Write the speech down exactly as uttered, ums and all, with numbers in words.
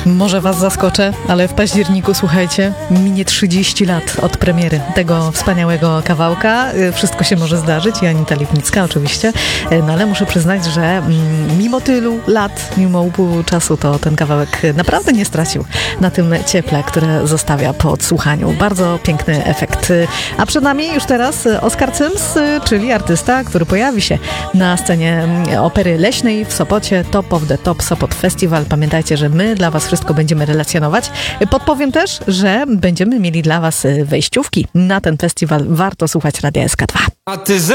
Może was zaskoczę, ale w październiku, słuchajcie, minie trzydzieści lat od premiery tego wspaniałego kawałka. Wszystko się może zdarzyć i Anita Lipnicka oczywiście, no ale muszę przyznać, że mimo tylu lat, mimo upływu czasu, to ten kawałek naprawdę nie stracił na tym cieple, które zostawia po odsłuchaniu. Bardzo piękny efekt. A przed nami już teraz Oskar Cyms, czyli artysta, który pojawi się na scenie Opery Leśnej w Sopocie. Top of the Top Sopot Festival. Pamiętajcie, że my dla was wszystko będziemy relacjonować. Podpowiem też, że będziemy mieli dla was wejściówki na ten festiwal. Warto słuchać Radia S K dwa. A ty